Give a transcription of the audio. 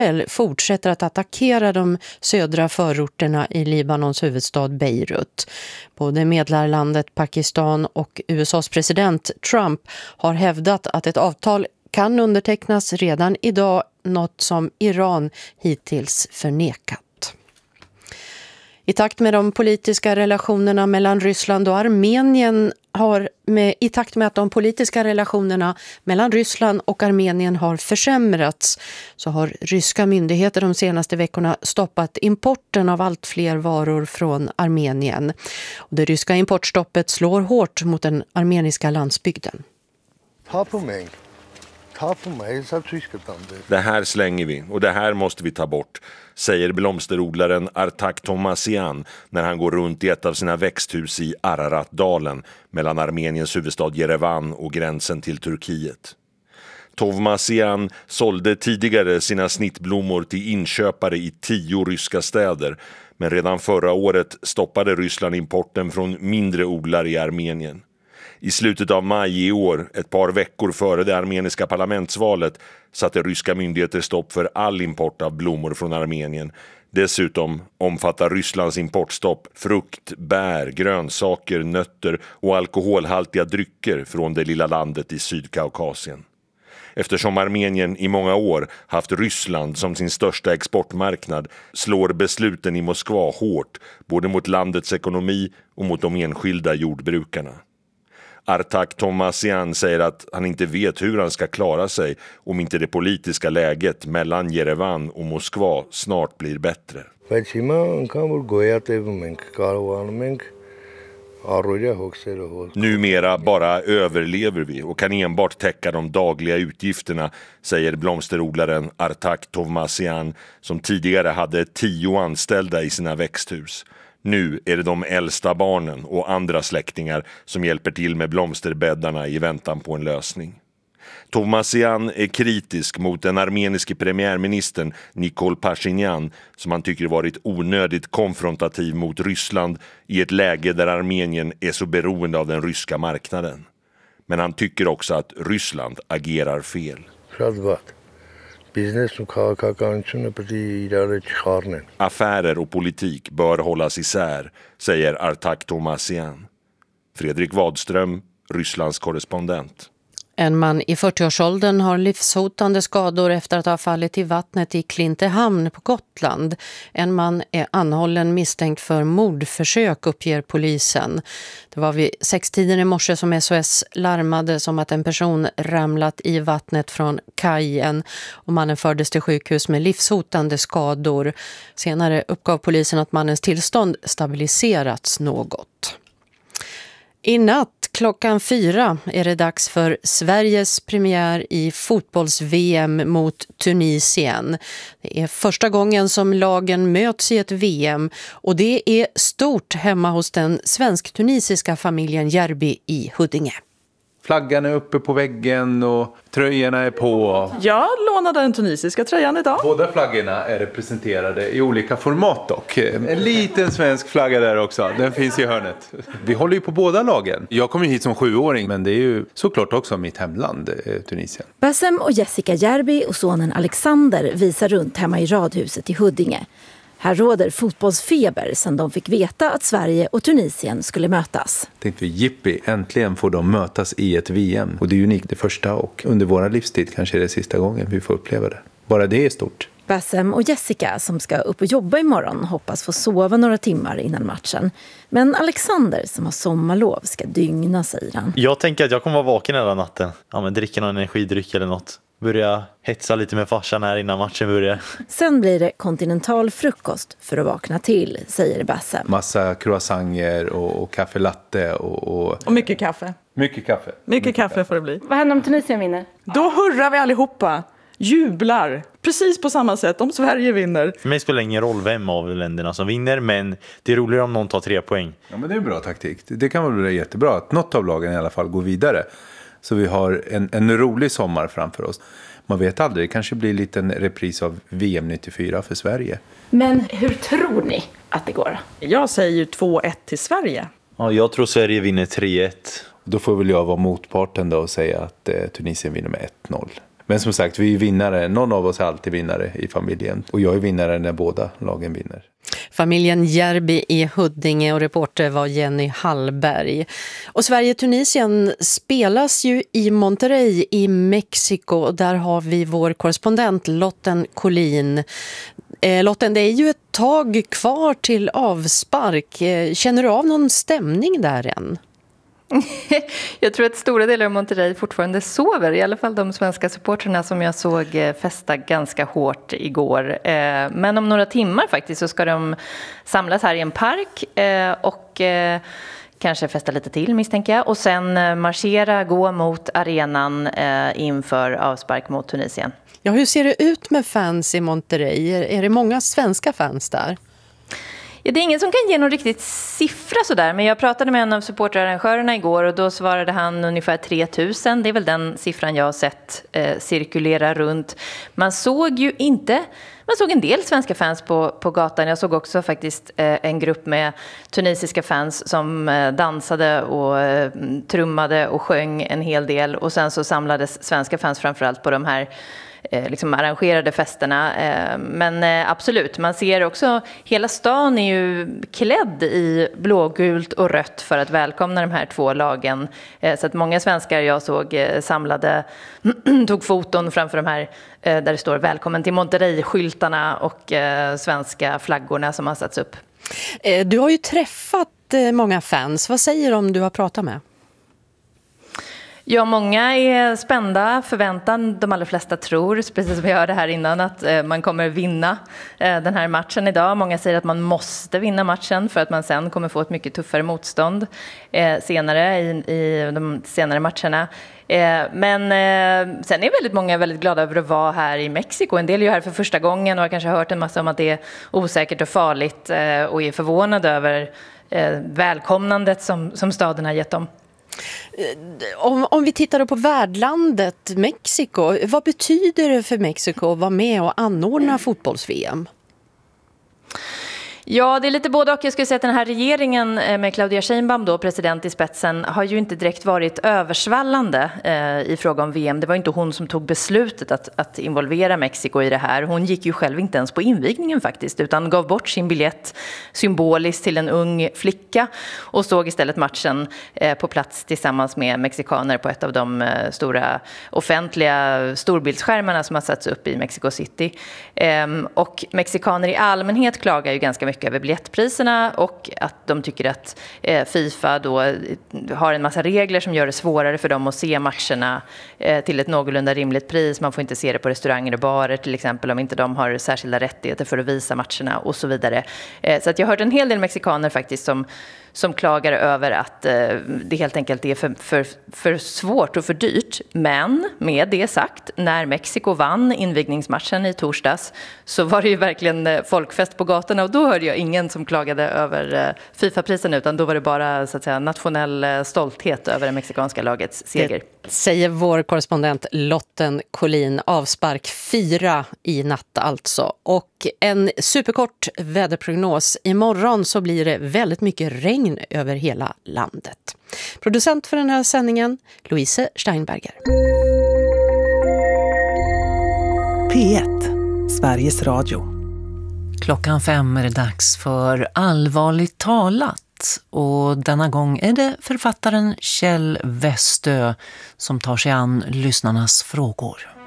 Israel fortsätter att attackera de södra förorterna i Libanons huvudstad Beirut. Både medlarlandet Pakistan och USAs president Trump har hävdat att ett avtal kan undertecknas redan idag, något som Iran hittills förnekat. I takt med att de politiska relationerna mellan Ryssland och Armenien har försämrats, så har ryska myndigheter de senaste veckorna stoppat importen av allt fler varor från Armenien. Och det ryska importstoppet slår hårt mot den armeniska landsbygden. Det här slänger vi och det här måste vi ta bort, säger blomsterodlaren Artak Tomasian när han går runt i ett av sina växthus i Araratdalen mellan Armeniens huvudstad Jerevan och gränsen till Turkiet. Tomasian sålde tidigare sina snittblommor till inköpare i 10 ryska städer, men redan förra året stoppade Ryssland importen från mindre odlare i Armenien. I slutet av maj i år, ett par veckor före det armeniska parlamentsvalet, satte ryska myndigheter stopp för all import av blommor från Armenien. Dessutom omfattar Rysslands importstopp frukt, bär, grönsaker, nötter och alkoholhaltiga drycker från det lilla landet i Sydkaukasien. Eftersom Armenien i många år haft Ryssland som sin största exportmarknad slår besluten i Moskva hårt både mot landets ekonomi och mot de enskilda jordbrukarna. Artak Tomasian säger att han inte vet hur han ska klara sig om inte det politiska läget mellan Jerevan och Moskva snart blir bättre. Numera bara överlever vi och kan enbart täcka de dagliga utgifterna, säger blomsterodlaren Artak Tomasian som tidigare hade 10 anställda i sina växthus. Nu är det de äldsta barnen och andra släktingar som hjälper till med blomsterbäddarna i väntan på en lösning. Tomasian är kritisk mot den armeniske premiärministern Nikol Pashinyan som han tycker varit onödigt konfrontativ mot Ryssland i ett läge där Armenien är så beroende av den ryska marknaden. Men han tycker också att Ryssland agerar fel. Affärer och politik bör hållas isär, säger Artak Tomasian. Fredrik Wadström, Rysslands korrespondent. En man i 40-årsåldern har livshotande skador efter att ha fallit i vattnet i Klintehamn på Gotland. En man är anhållen misstänkt för mordförsök, uppger polisen. Det var vid 6-tiden i morse som SOS larmade som att en person ramlat i vattnet från kajen och mannen fördes till sjukhus med livshotande skador. Senare uppgav polisen att mannens tillstånd stabiliserats något. I natt klockan 4 är det dags för Sveriges premiär i fotbolls-VM mot Tunisien. Det är första gången som lagen möts i ett VM och det är stort hemma hos den svensk-tunisiska familjen Järby i Huddinge. Flaggan är uppe på väggen och tröjorna är på. Jag lånade den tunisiska tröjan idag. Båda flaggorna är representerade i olika format dock. En liten svensk flagga där också, den finns i hörnet. Vi håller ju på båda lagen. Jag kom ju hit som 7-åring, men det är ju såklart också mitt hemland, Tunisien. Bassem och Jessica Järby och sonen Alexander visar runt hemma i radhuset i Huddinge. Här råder fotbollsfeber sedan de fick veta att Sverige och Tunisien skulle mötas. Tänkte vi, jippi, äntligen får de mötas i ett VM. Och det är unikt, det första och under våra livstid kanske är det sista gången vi får uppleva det. Bara det är stort. Bassem och Jessica som ska upp och jobba imorgon hoppas få sova några timmar innan matchen. Men Alexander som har sommarlov ska dygna, säger han. Jag tänker att jag kommer vara vaken hela natten. Ja, men dricka någon energidryck eller något. Börja hetsa lite med farsan här innan matchen börjar. Sen blir det kontinental frukost för att vakna till, säger Bassem. Massa croissanter och kaffe latte och mycket kaffe. Mycket kaffe får det bli. Vad händer om Tunisien vinner? Då hurrar vi allihopa. Jublar. Precis på samma sätt om Sverige vinner. För mig spelar det ingen roll vem av länderna som vinner, men det är roligare om någon tar 3 poäng. Ja, men det är en bra taktik. Det kan väl bli jättebra att något av lagen i alla fall går vidare. Så vi har en rolig sommar framför oss. Man vet aldrig, det kanske blir lite en repris av VM 94 för Sverige. Men hur tror ni att det går? Jag säger ju 2-1 till Sverige. Ja, jag tror Sverige vinner 3-1. Då får väl jag vara motparten då och säga att Tunisien vinner med 1-0. Men som sagt, vi är vinnare. Någon av oss är alltid vinnare i familjen. Och jag är vinnare när båda lagen vinner. Familjen Järby i Huddinge och reporter var Jenny Hallberg. Och Sverige-Tunisien spelas ju i Monterrey i Mexiko. Där har vi vår korrespondent Lotten Collin. Lotten, det är ju ett tag kvar till avspark. Känner du av någon stämning där än? Jag tror att stora delar av Monterrey fortfarande sover, i alla fall de svenska supporterna som jag såg festa ganska hårt igår. Men om några timmar faktiskt så ska de samlas här i en park och kanske festa lite till, misstänker jag. Och sen gå mot arenan inför avspark mot Tunisien. Ja, hur ser det ut med fans i Monterrey? Är det många svenska fans där? Ja, det är ingen som kan ge någon riktigt siffra sådär, men jag pratade med en av supporterarrangörerna igår och då svarade han ungefär 3000. Det är väl den siffran jag har sett cirkulera runt. Man såg en del svenska fans på gatan. Jag såg också faktiskt en grupp med tunisiska fans som dansade och trummade och sjöng en hel del. Och sen så samlades svenska fans framförallt på de här liksom arrangerade festerna. Men absolut, man ser också hela stan är ju klädd i blågult och rött för att välkomna de här två lagen. Så att många svenskar jag såg samlade tog foton framför de här där det står välkommen till Monterrey-skyltarna och svenska flaggorna som har satts upp. Du har ju träffat många fans. Vad säger de du har pratat med? Ja, många är spända, förväntan. De allra flesta tror, precis som vi hörde här innan, att man kommer vinna den här matchen idag. Många säger att man måste vinna matchen för att man sen kommer få ett mycket tuffare motstånd senare i de senare matcherna. Men sen är väldigt många väldigt glada över att vara här i Mexiko. En del är ju här för första gången och har kanske hört en massa om att det är osäkert och farligt och är förvånade över välkomnandet som staden har gett dem. Om vi tittar på värdlandet Mexiko, vad betyder det för Mexiko att vara med och anordna fotbolls-VM? Ja, det är lite både och. Jag skulle säga att den här regeringen med Claudia Sheinbaum då, president i spetsen, har ju inte direkt varit översvallande i fråga om VM. Det var inte hon som tog beslutet att involvera Mexiko i det här. Hon gick ju själv inte ens på invigningen faktiskt, utan gav bort sin biljett symboliskt till en ung flicka och såg istället matchen på plats tillsammans med mexikaner på ett av de stora offentliga storbildsskärmarna som har satts upp i Mexico City. Och mexikaner i allmänhet klagar ju ganska mycket över biljettpriserna och att de tycker att FIFA då har en massa regler som gör det svårare för dem att se matcherna till ett någorlunda rimligt pris. Man får inte se det på restauranger och barer till exempel om inte de har särskilda rättigheter för att visa matcherna och så vidare. Så att jag har hört en hel del mexikaner faktiskt som klagar över att det helt enkelt är för svårt och för dyrt. Men med det sagt, när Mexiko vann invigningsmatchen i torsdags så var det ju verkligen folkfest på gatorna och då hörde jag ingen som klagade över FIFA-prisen utan då var det bara så att säga nationell stolthet över det mexikanska lagets seger. Det säger vår korrespondent Lotten Collin. Avspark 4 i natt alltså. Och en superkort väderprognos. Imorgon så blir det väldigt mycket regn över hela landet. Producent för den här sändningen, Louise Steinberger. P1, Sveriges Radio. 5:00 är det dags för Allvarligt talat. Och denna gång är det författaren Kjell Westö som tar sig an lyssnarnas frågor.